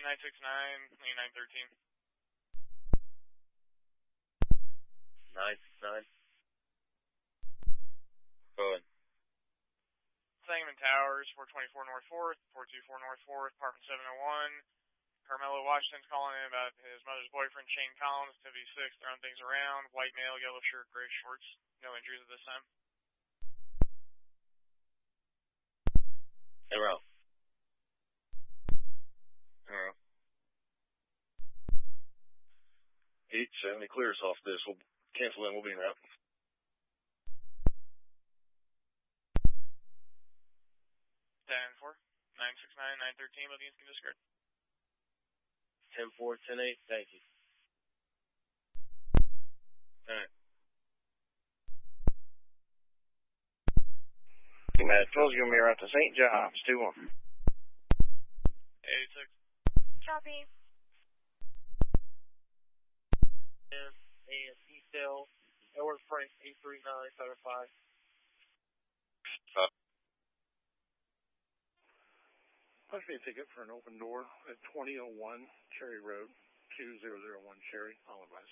969, 913. 969. Go ahead. Sangamon Towers, 424 North 4th, 424 North 4th, apartment 701. Carmelo Washington's calling in about his mother's boyfriend, Shane Collins, 76, throwing things around. White male, yellow shirt, gray shorts. No injuries at this time. Hey, Ralph. 870 clears off this. We'll cancel in. We'll be in route. 10-4, 969, 913, Lodians can discard. 10-4, 10-8, thank you. Alright. Matt, Phil's going to be around to St. John's, 2-1. 86. Copy. And detail, Edward Frank, 83975. Punch me a ticket for an open door at 2001 Cherry Road, 2001 Cherry, all advice.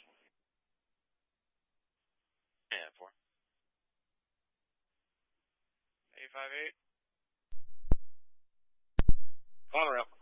Yeah, 4. 858. Connor out.